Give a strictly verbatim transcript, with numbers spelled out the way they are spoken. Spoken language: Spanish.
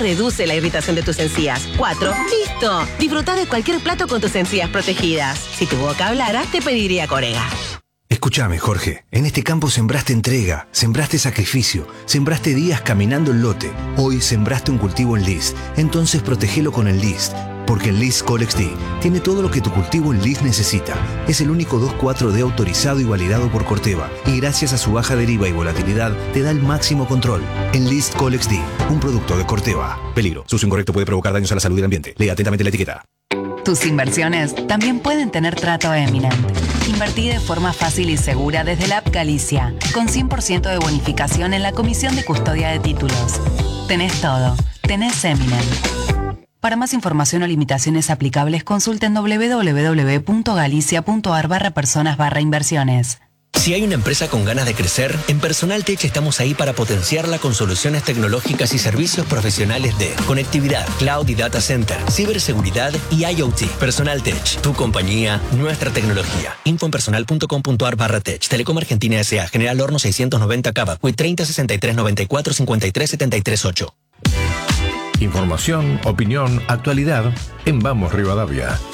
reduce la irritación de tus encías. cuatro. ¡Listo! Disfruta de cualquier plato con tus encías protegidas. Si tu boca hablara, te pediría Corega. Escúchame, Jorge. En este campo sembraste entrega, sembraste sacrificio, sembraste días caminando el lote. Hoy sembraste un cultivo en List. Entonces protegelo con el List. Porque el List Colex D tiene todo lo que tu cultivo en List necesita. Es el único dos cuatro D autorizado y validado por Corteva. Y gracias a su baja deriva y volatilidad, te da el máximo control. En List Colex D, un producto de Corteva. Peligro. Su uso incorrecto puede provocar daños a la salud y el ambiente. Lea atentamente la etiqueta. Tus inversiones también pueden tener trato Eminent. Invertí de forma fácil y segura desde la app Galicia, con cien por ciento de bonificación en la comisión de custodia de títulos. Tenés todo. Tenés Eminent. Para más información o limitaciones aplicables, consulten doble u doble u doble u punto galicia punto a r barra personas barra inversiones. Si hay una empresa con ganas de crecer, en Personal Tech estamos ahí para potenciarla con soluciones tecnológicas y servicios profesionales de conectividad, cloud y data center, ciberseguridad y I O T. Personal Tech, tu compañía, nuestra tecnología. info en personal punto com punto a r barra tech. Telecom Argentina S A. General Horno seiscientos noventa Cava. Q treinta sesenta y tres noventa y cuatro cincuenta y tres setenta y tres ocho. Información, opinión, actualidad en Vamos Rivadavia.